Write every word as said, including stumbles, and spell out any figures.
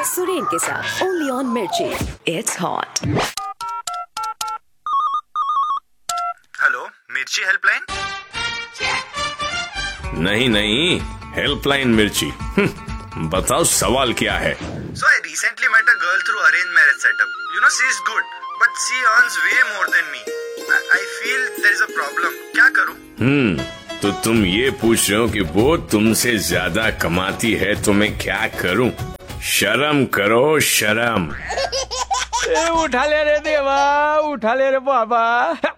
सुरेन के साथ only on मिर्ची। It's hot. हेलो, मिर्ची हेल्पलाइन? नहीं नहीं, हेल्पलाइन मिर्ची। बताओ सवाल क्या है? So I recently met a girl through arranged marriage setup. You know, she is good, but she earns way more than me. I, I feel there is a problem. क्या करूं? हम्म तो तुम ये पूछ रहे हो कि वो तुमसे ज्यादा कमाती है तो मैं क्या करूं? शर्म करो, शर्म। ए, उठा ले रे देवा, उठा ले रे बाबा।